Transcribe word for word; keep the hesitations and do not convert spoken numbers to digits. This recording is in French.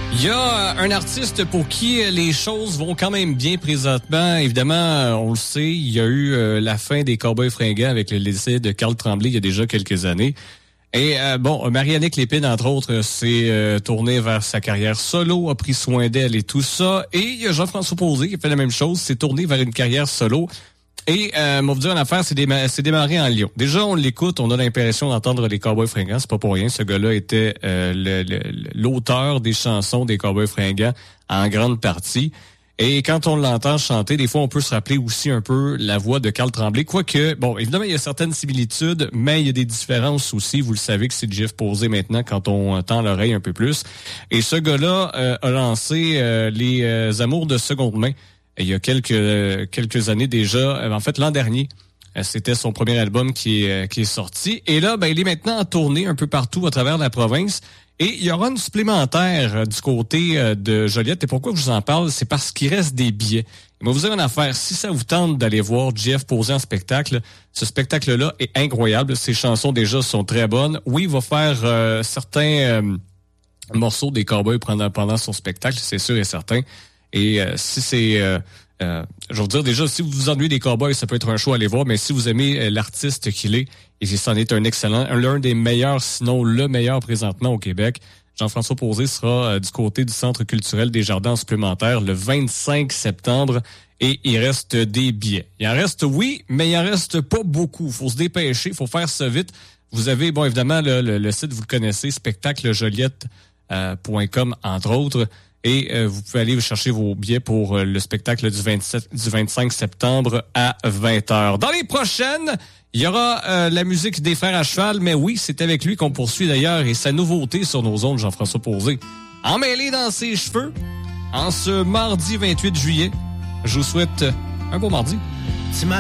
Il y a un artiste pour qui les choses vont quand même bien présentement. Évidemment, on le sait, il y a eu euh, la fin des Cowboys fringants avec le décès de Carl Tremblay il y a déjà quelques années. Et euh, bon, Marie-Annick Lépine, entre autres, s'est euh, tournée vers sa carrière solo, a pris soin d'elle et tout ça. Et il y a Jean-François Posé qui a fait la même chose, s'est tourné vers une carrière solo. Et, euh, moi, vous dire une affaire, c'est, déma- c'est démarré en Lyon. Déjà, on l'écoute, on a l'impression d'entendre les Cowboys fringants. C'est pas pour rien. Ce gars-là était euh, le, le, l'auteur des chansons des Cowboys fringants en grande partie. Et quand on l'entend chanter, des fois, on peut se rappeler aussi un peu la voix de Carl Tremblay. Quoique, bon, évidemment, il y a certaines similitudes, mais il y a des différences aussi. Vous le savez que c'est Jeff Posé maintenant quand on tend l'oreille un peu plus. Et ce gars-là euh, a lancé euh, les euh, Amours de seconde main. Il y a quelques euh, quelques années déjà, en fait l'an dernier, euh, c'était son premier album qui est euh, qui est sorti. Et là, ben il est maintenant en tournée un peu partout à travers la province. Et il y aura une supplémentaire euh, du côté euh, de Joliette. Et pourquoi je vous en parle, c'est parce qu'il reste des billets. Il va vous dire une affaire. Si ça vous tente d'aller voir Jeff Posé en spectacle, ce spectacle-là est incroyable. Ses chansons déjà sont très bonnes. Oui, il va faire euh, certains euh, morceaux des Cowboys pendant pendant son spectacle, c'est sûr et certain. Et euh, si c'est, euh, euh, je vais vous dire déjà, si vous vous ennuyez des Cowboys, ça peut être un show à aller voir, mais si vous aimez euh, l'artiste qu'il est, et c'en est un excellent, l'un des meilleurs, sinon le meilleur présentement au Québec, Jean-François Posé sera euh, du côté du Centre culturel des Jardins supplémentaires le vingt-cinq septembre et il reste des billets. Il en reste, oui, mais il en reste pas beaucoup. Faut se dépêcher, faut faire ça vite. Vous avez, bon, évidemment, le, le, le site, vous le connaissez, spectacle joliette point com, entre autres. Et euh, vous pouvez aller chercher vos billets pour euh, le spectacle du vingt-sept, du vingt-cinq septembre à vingt heures. Dans les prochaines, il y aura euh, la musique des Frères à cheval, mais oui, c'est avec lui qu'on poursuit d'ailleurs et sa nouveauté sur nos ondes, Jean-François Posé. Emmêlé dans ses cheveux, en ce mardi vingt-huit juillet, je vous souhaite un beau mardi.